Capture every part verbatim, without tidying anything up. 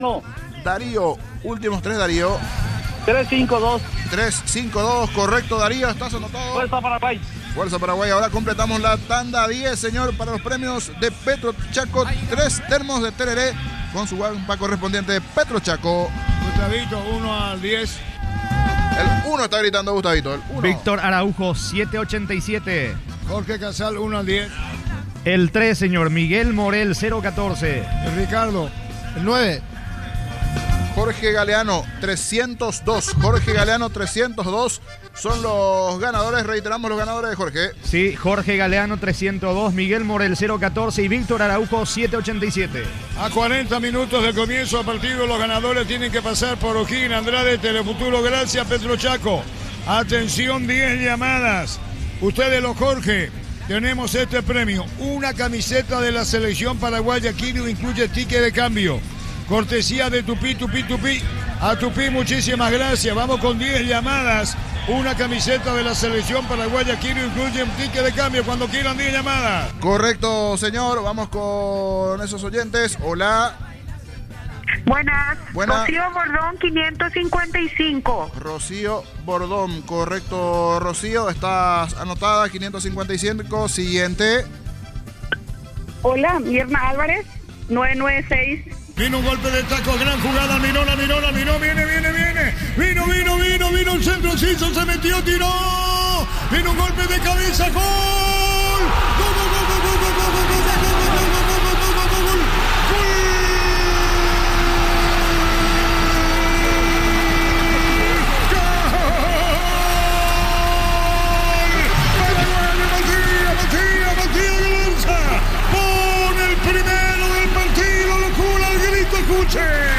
No. Darío, últimos tres, Darío. tres cinco dos. tres cinco dos, correcto, Darío, estás anotado. Fuerza Paraguay. Fuerza Paraguay. Ahora completamos la tanda diez, señor, para los premios de Petro Chaco. Tres termos de tereré con su guampa correspondiente de Petro Chaco. Gustavito, uno al diez. El uno está gritando Gustavito. El uno. Víctor Araujo, siete ochenta y siete. Jorge Casal, uno al diez. El tres, señor Miguel Morel, cero catorce. Ricardo, el nueve. Jorge Galeano, trescientos dos. Jorge Galeano, trescientos dos. Son los ganadores, reiteramos los ganadores de Jorge. Sí, Jorge Galeano, trescientos dos. Miguel Morel, cero catorce. Y Víctor Araujo, siete ochenta y siete. A cuarenta minutos del comienzo del partido, los ganadores tienen que pasar por O'Higgins, Andrade, Telefuturo, Gracias, Petro Chaco. Atención, diez llamadas. Ustedes, los Jorge, tenemos este premio. Una camiseta de la selección paraguaya, Quino, incluye ticket de cambio. Cortesía de Tupí, Tupí, Tupí. A Tupí, muchísimas gracias. Vamos con diez llamadas. Una camiseta de la selección paraguaya, Quino, incluye un ticket de cambio cuando quieran diez llamadas. Correcto, señor. Vamos con esos oyentes. Hola. Buenas. Buenas. Rocío Bordón, quinientos cincuenta y cinco. Rocío Bordón, correcto, Rocío. Estás anotada, quinientos cincuenta y cinco. Siguiente. Hola, Mirna Álvarez, novecientos noventa y seis. Vino un golpe de taco, gran jugada, miró, la miró, la miró, viene, viene, viene. Vino, vino, vino, vino el centro, se hizo, se metió, tiró. Vino un golpe de cabeza, gol. Gol, gol, gol, gol, gol, gol, gol, gol, gol, gol, gol, gol, gol, gol. Escuche,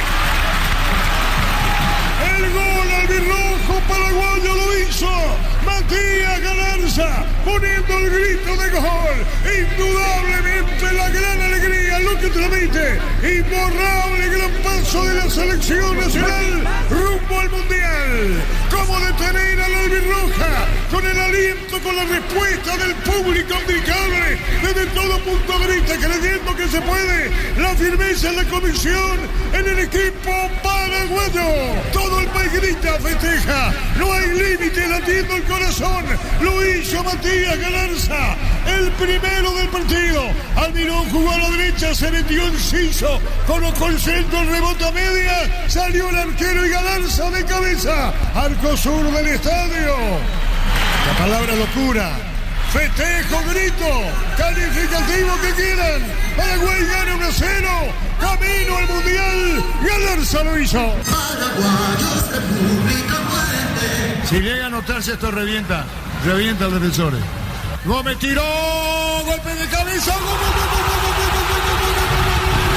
el gol albirrojo paraguayo lo hizo Matías Galarza, poniendo el grito de gol. Indudablemente la gran alegría, lo que transmite, imborrable gran paso de la selección nacional rumbo al mundial. ¿Cómo detener a la albirroja? Con el aliento, con la respuesta del público indicable, desde todo punto grita, creyendo que se puede. La firmeza en la comisión, en el equipo paraguayo. Todo el país grita, festeja. No hay límite, latiendo el corazón. Lo hizo Matías Galarza, el primero del partido. Almirón jugó a la derecha, se metió inciso, colocó el centro, el rebote a media, salió el arquero y Galarza de cabeza. Arco sur del estadio. La palabra locura. Festejo, grito, calificativo que quieran. Paraguay gana uno a cero. Camino al mundial. Galarza lo hizo. Paraguayos, República Fuerte. Si llega a anotarse, esto revienta. Revienta al defensor. Gómez tiró. Golpe de cabeza. Gol, gol, gol, gol, gol, gol, gol, gol, gol, gol, gol, gol.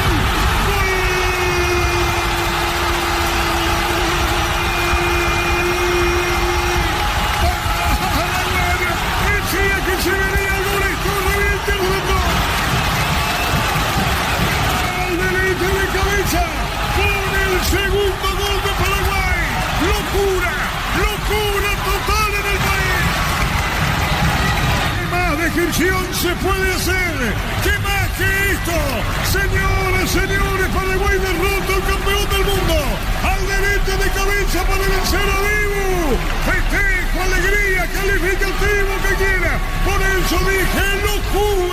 Se venía el gol, esto revienta el gol. Al delante de cabeza, con el segundo gol de Paraguay. Locura, locura total en el país. ¿Qué más descripción se puede hacer? ¿Qué más que esto? Señoras, señores, Paraguay derrota al campeón del mundo. Al delante de cabeza para vencer a Dibu. Festejo, alegría, calificativo que quiera. Por eso dije locura.